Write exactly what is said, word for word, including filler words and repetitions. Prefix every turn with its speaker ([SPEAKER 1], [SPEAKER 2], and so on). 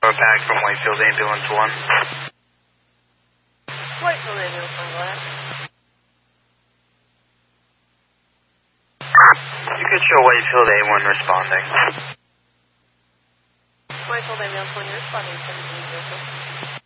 [SPEAKER 1] back from Whitefield Ambulance one.
[SPEAKER 2] Whitefield Ambulance one, go ahead.
[SPEAKER 1] You could show Whitefield A one responding.
[SPEAKER 2] Whitefield Ambulance one, you're responding to the vehicle.